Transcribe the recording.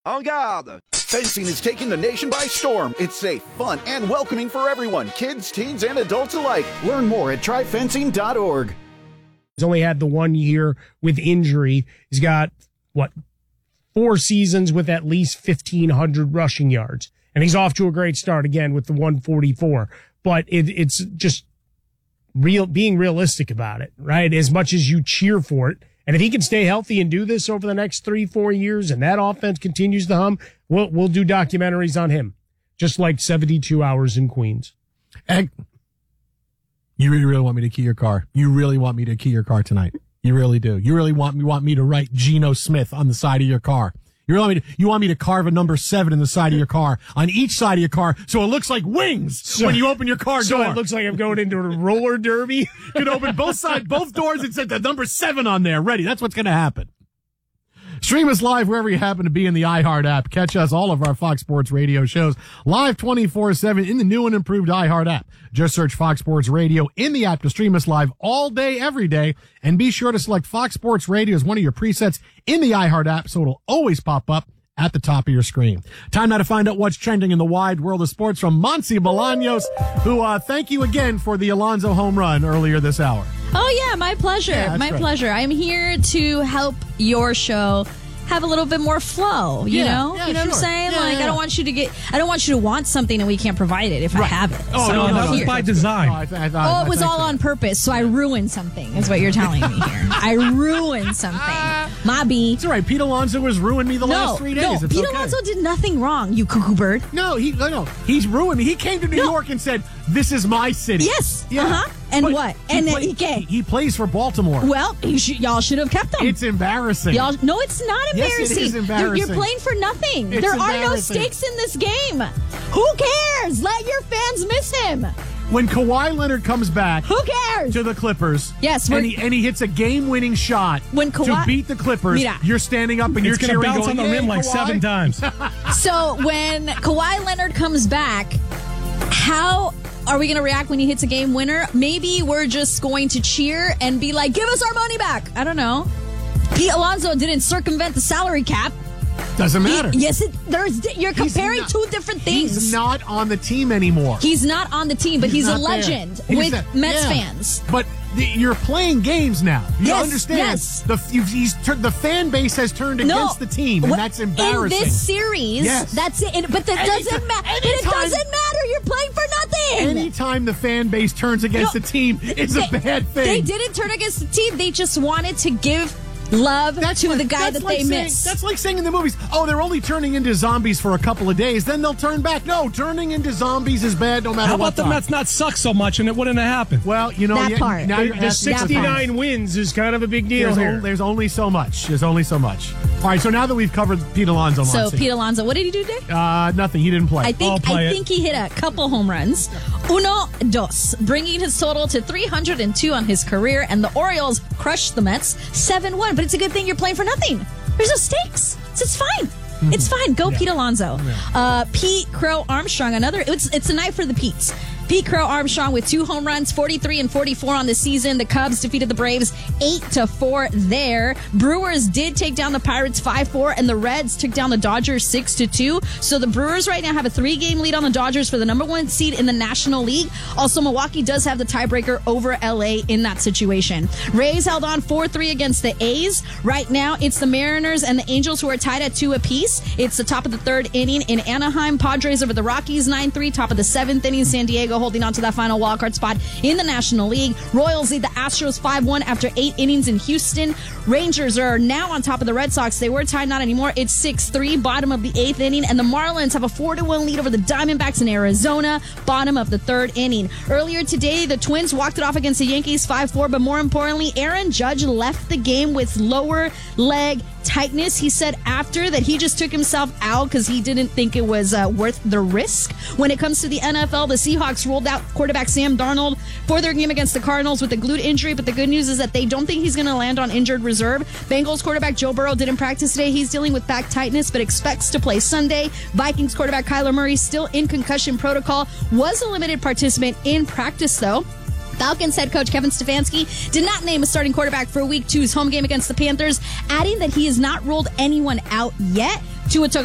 En garde! Fencing is taking the nation by storm. It's safe, fun, and welcoming for everyone, kids, teens, and adults alike. Learn more at tryfencing.org. He's only had the 1 year with injury. He's got, 4 seasons with at least 1,500 rushing yards. And he's off to a great start again with the 144. But it's just being realistic about it, right? As much as you cheer for it. And if he can stay healthy and do this over the next 3-4 years and that offense continues to hum, we'll do documentaries on him. Just like 72 Hours in Queens. Egg, you really want me to key your car. You really want me to key your car tonight. You really do. You really want me to write Geno Smith on the side of your car. You want me to carve a number 7 in the side of your car, on each side of your car, so it looks like wings when you open your car door. So it looks like I'm going into a roller derby. You can open both doors and set the number 7 on there. Ready. That's what's going to happen. Stream us live wherever you happen to be in the iHeart app. Catch us, all of our Fox Sports Radio shows, live 24/7 in the new and improved iHeart app. Just search Fox Sports Radio in the app to stream us live all day, every day. And be sure to select Fox Sports Radio as one of your presets in the iHeart app so it'll always pop up at the top of your screen. Time now to find out what's trending in the wide world of sports from Monse Bolaños, who thank you again for the Alonso home run earlier this hour. Oh, yeah, my pleasure. Pleasure. I'm here to help your show have a little bit more flow, you know? You know what I'm saying? Yeah, I don't want you to want something and we can't provide it if I have it. Oh, no, that was by design. It was all on purpose, so I ruined something, is what you're telling me here. I ruined something. Mobby. It's all right. Pete Alonso has ruined me the last 3 days. No, Pete Alonso did nothing wrong, you cuckoo bird. No, he's ruined me. He came to New York and said, "This is my city." Yes. Yeah. And but what? And then he plays for Baltimore. Well, y'all should have kept him. It's embarrassing. No, it's not embarrassing. Yes, it is embarrassing. You're playing for nothing. It's there are no embarrassing. stakes in this game. Who cares? Let your fans miss him. When Kawhi Leonard comes back, who cares? To the Clippers, yes, and he hits a game-winning shot to beat the Clippers, you're standing up and you're cheering, going to bounce on the rim like Kawhi. 7 times. So when Kawhi Leonard comes back, how are we going to react when he hits a game winner? Maybe we're just going to cheer and be like, "Give us our money back." I don't know. Pete Alonso didn't circumvent the salary cap. Doesn't matter. You're comparing two different things. He's not on the team anymore. He's not on the team, but he's a legend with Mets fans. But you're playing games now. You understand? Yes. The fan base has turned against the team, and that's embarrassing. In this series, that's it. But that doesn't matter. It doesn't matter. You're playing for nothing. Anytime the fan base turns against the team, it's a bad thing. They didn't turn against the team. They just wanted to give love to the guy that they miss. That's like saying in the movies, they're only turning into zombies for a couple of days, then they'll turn back. No, turning into zombies is bad no matter what. How about the Mets not suck so much and it wouldn't have happened? Well, that part. Now the 69 wins is kind of a big deal here. There's only so much. All right, so now that we've covered Pete Alonso. Pete Alonso, what did he do today? Nothing. He didn't play. I think he hit a couple home runs. 1-2, bringing his total to 302 on his career, and the Orioles crushed the Mets 7-1. But it's a good thing you're playing for nothing. There's no stakes. So it's fine. It's fine. Go Pete Alonso. Pete Crow Armstrong, it's a night for the Petes. Pete Crow Armstrong with 2 home runs, 43 and 44 on the season. The Cubs defeated the Braves 8-4 there. Brewers did take down the Pirates 5-4, and the Reds took down the Dodgers 6-2. So the Brewers right now have a 3-game lead on the Dodgers for the number 1 seed in the National League. Also, Milwaukee does have the tiebreaker over LA in that situation. Rays held on 4-3 against the A's. Right now, it's the Mariners and the Angels who are tied at 2 apiece. It's the top of the 3rd inning in Anaheim. Padres over the Rockies 9-3. Top of the 7th inning, San Diego holding on to that final wildcard spot in the National League. Royals lead the Astros 5-1 after 8 innings in Houston. Rangers are now on top of the Red Sox. They were tied, not anymore. It's 6-3, bottom of the 8th inning. And the Marlins have a 4-1 lead over the Diamondbacks in Arizona, bottom of the 3rd inning. Earlier today, the Twins walked it off against the Yankees 5-4, but more importantly, Aaron Judge left the game with lower leg tightness. He said after that he just took himself out because he didn't think it was worth the risk. When it comes to the NFL, the Seahawks rolled out quarterback Sam Darnold for their game against the Cardinals with a glute injury, but the good news is that they don't think he's going to land on injured reserve. Bengals quarterback Joe Burrow didn't practice today. He's dealing with back tightness, but expects to play Sunday. Vikings quarterback Kyler Murray still in concussion protocol, was a limited participant in practice though. Falcons head coach Kevin Stefanski did not name a starting quarterback for Week 2's home game against the Panthers, adding that he has not ruled anyone out yet. Tua took